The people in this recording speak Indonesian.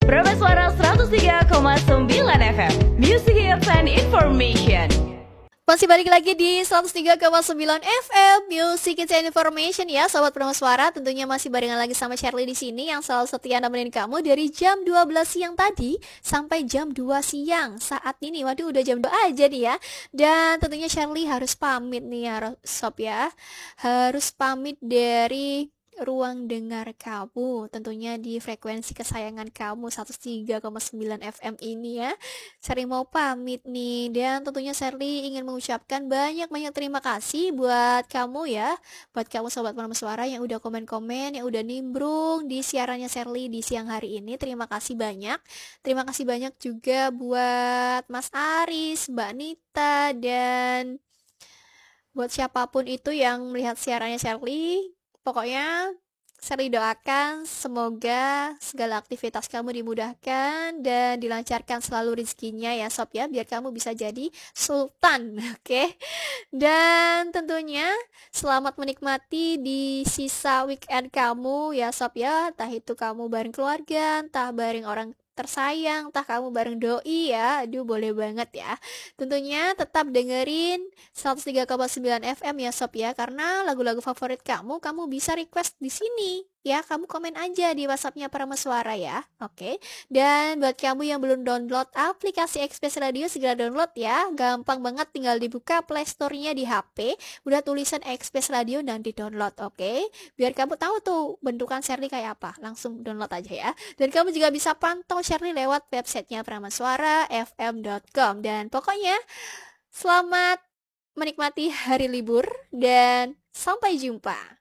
Suara 103,9 FM Music Hits and Information. Masih balik lagi di 103,9 FM Music Hits and Information ya Sobat Suara. Tentunya masih barengan lagi sama Shirley di sini yang selalu setia nemenin kamu dari jam 12 siang tadi sampai jam 2 siang saat ini. Waduh udah jam 2 aja nih ya. Dan tentunya Shirley harus pamit nih ya Sob ya. Harus pamit dari ruang dengar kamu, tentunya di frekuensi kesayangan kamu 103,9 FM ini ya. Sherly mau pamit nih, dan tentunya Sherly ingin mengucapkan banyak-banyak terima kasih buat kamu ya, buat kamu Sobat Suara yang udah komen-komen, yang udah nimbrung di siarannya Sherly di siang hari ini. Terima kasih banyak. Terima kasih banyak juga buat Mas Aris, Mbak Nita, dan buat siapapun itu yang melihat siarannya Sherly. Pokoknya Sherly doakan semoga segala aktivitas kamu dimudahkan dan dilancarkan selalu rezekinya ya Sob ya, biar kamu bisa jadi sultan. Oke. Dan tentunya selamat menikmati di sisa weekend kamu ya Sob ya, entah itu kamu bareng keluarga, entah bareng orang tersayang, entah kamu bareng doi ya. Aduh boleh banget ya. Tentunya tetap dengerin 103,9 FM ya Sob ya, karena lagu-lagu favorit kamu bisa request di sini ya. Kamu komen aja di WhatsAppnya Suara ya. Oke. Dan buat kamu yang belum download aplikasi Express Radio, segera download ya. Gampang banget, tinggal dibuka Play Store-nya di HP, udah tulisan Express Radio dan di download. Oke. Biar kamu tahu tuh bentukan Sherly kayak apa, langsung download aja ya. Dan kamu juga bisa pantau Sherly lewat websitenya pramasuarafm.com. Dan pokoknya selamat menikmati hari libur dan sampai jumpa.